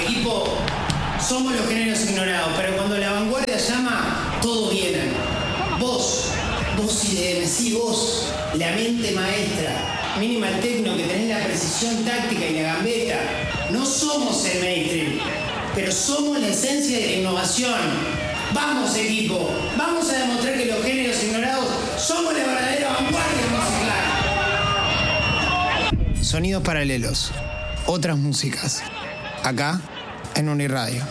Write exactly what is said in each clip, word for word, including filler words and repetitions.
Equipo, somos los géneros ignorados, pero cuando la vanguardia llama, todos vienen. Vos, vos I D M, sí, vos, la mente maestra, Minimal Techno, que tenés la precisión táctica y la gambeta. No somos el mainstream, pero somos la esencia de la innovación. Vamos, equipo, vamos a demostrar que los géneros ignorados somos la verdadera vanguardia musical. Sonidos paralelos, otras músicas, acá en Uniradio.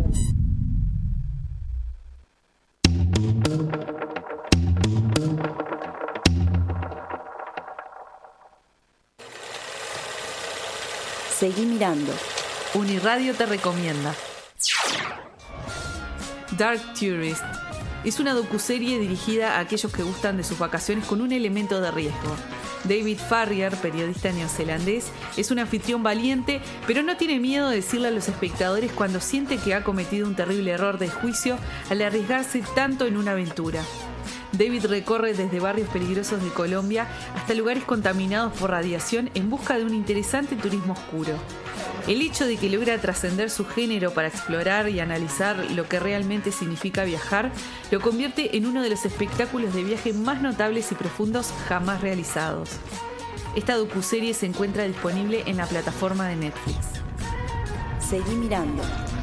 Seguí mirando. Uniradio te recomienda Dark Tourist. Es una docuserie dirigida a aquellos que gustan de sus vacaciones con un elemento de riesgo. David Farrier, periodista neozelandés, es un anfitrión valiente, pero no tiene miedo de decirle a los espectadores cuando siente que ha cometido un terrible error de juicio al arriesgarse tanto en una aventura. David recorre desde barrios peligrosos de Colombia hasta lugares contaminados por radiación en busca de un interesante turismo oscuro. El hecho de que logra trascender su género para explorar y analizar lo que realmente significa viajar lo convierte en uno de los espectáculos de viaje más notables y profundos jamás realizados. Esta docuserie se encuentra disponible en la plataforma de Netflix. Seguí mirando.